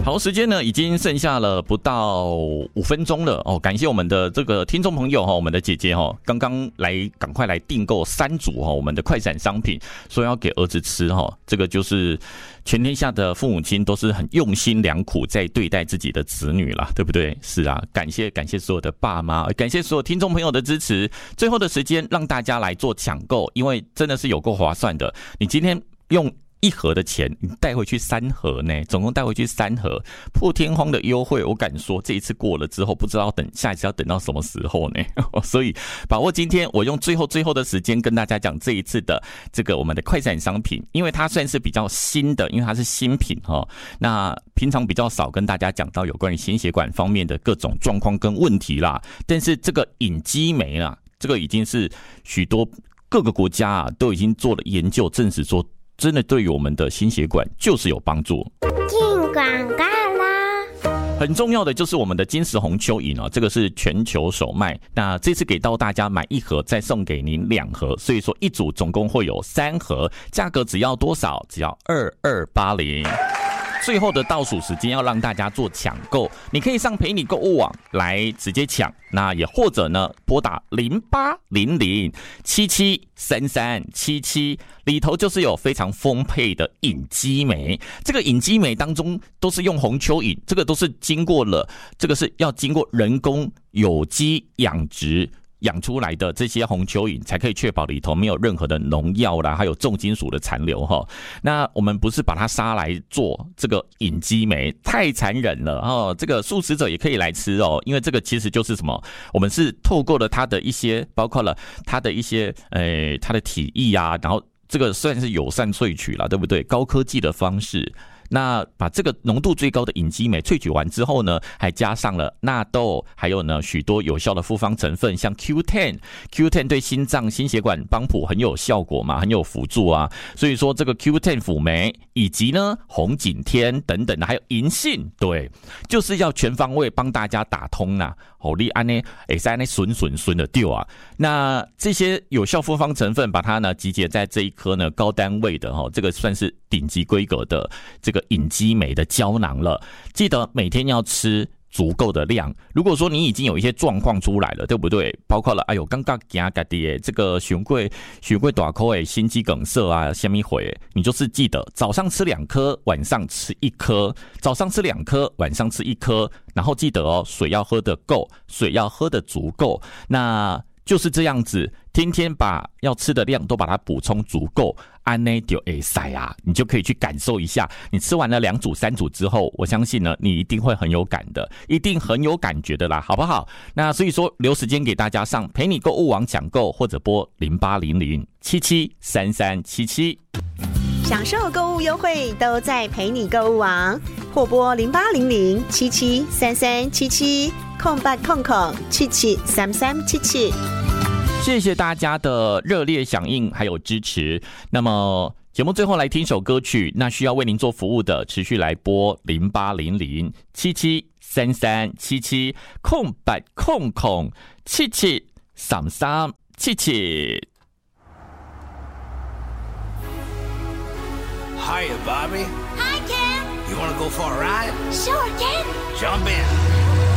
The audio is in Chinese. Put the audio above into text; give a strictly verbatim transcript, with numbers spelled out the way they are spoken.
好，时间呢已经剩下了不到五分钟了哦。感谢我们的这个听众朋友哈，我们的姐姐哈，刚刚来赶快来订购三组哈我们的快闪商品，说要给儿子吃哈。这个就是全天下的父母亲都是很用心良苦在对待自己的子女啦，对不对？是啊，感谢感谢所有的爸妈，感谢所有听众朋友的支持。最后的时间让大家来做抢购，因为真的是有够划算的。你今天用一盒的钱，你带回去三盒呢，总共带回去三盒，破天荒的优惠。我敢说，这一次过了之后，不知道等下一次要等到什么时候呢？所以把握今天，我用最后最后的时间跟大家讲这一次的这个我们的快闪商品，因为它算是比较新的，因为它是新品哈。那平常比较少跟大家讲到有关于心血管方面的各种状况跟问题啦，但是这个隐基酶啊，这个已经是许多各个国家啊都已经做了研究，证实说。真的对于我们的心血管就是有帮助。 进广告啦！ 很重要的就是我们的金石红蚯蚓哦，这个是全球首卖。那这次给到大家买一盒，再送给您两盒，所以说一组总共会有三盒，价格只要多少？只要二二八零。最后的倒数时间要让大家做抢购，你可以上陪你购物网来直接抢，那也或者呢拨打零八零零七七三三七七，里头就是有非常丰沛的隐基酶，这个隐基酶当中都是用红蚯蚓，这个都是经过了，这个是要经过人工有机养殖。养出来的这些红蚯蚓才可以确保里头没有任何的农药啦，还有重金属的残留哈。那我们不是把它杀来做这个隐基酶，太残忍了哦。这个素食者也可以来吃哦，因为这个其实就是什么？我们是透过了它的一些，包括了它的一些，呃，它的体液啊，然后这个算是友善萃取啦，对不对？高科技的方式。那把这个浓度最高的隐基酶萃取完之后呢，还加上了纳豆，还有呢许多有效的复方成分，像 Q 十 Q 十 对心脏心血管帮浦很有效果嘛，很有辅助啊。所以说这个 Q 十 辅酶以及呢红景天等等的，还有银杏，对，就是要全方位帮大家打通啦。好，你安呢，会使安呢顺顺顺的丢啊。那这些有效复方成分，把它呢集结在这一颗呢高单位的哈，这个算是顶级规格的这个隐基酶的胶囊了。记得每天要吃足够的量。如果说你已经有一些状况出来了，对不对？包括了，哎呦，刚刚惊自己的这个血过血过大口的心肌梗塞啊，什么回，你就是记得早上吃两颗，晚上吃一颗，早上吃两颗，晚上吃一颗，然后记得哦，水要喝得够，水要喝得足够，那就是这样子，天天把要吃的量都把它补充足够。安内就会塞啊，你就可以去感受一下。你吃完了两组、三组之后，我相信呢，你一定会很有感的，一定很有感觉的啦，好不好？那所以说，留时间给大家上陪你购物网抢购，或者拨零八零零七七三三七七， 享受购物优惠都在陪你购物网，或拨零八零零七七三三七七空八空空七七三三七七。 谢谢大家的热烈响应还有支持。那么节目最后来听首歌曲，那需要为您做服务的，持续来拨零八零零七七三三七七空八空空七七三三七七。 Hiya, Bobby. Hi, Ken. You want to go for a ride? Sure, Ken. Jump in.